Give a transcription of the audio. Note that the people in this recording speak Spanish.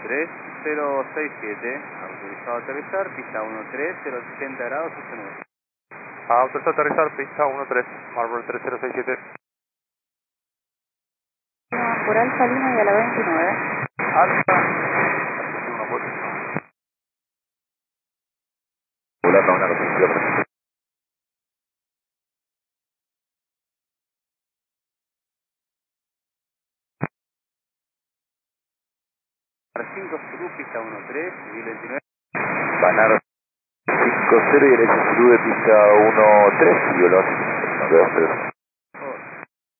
13067, autorizado a aterrizar, pista 13, 080 grados, sostenemos. Autorizado a aterrizar, pista 13, Marlboro 3067. Por Alfa Lima y a la 29. Alfa. Volando a una kilómetros. 5 Zulu, pista 13, 1029. Banar 50 y derecha Zulu de pista 13 y veloz 123.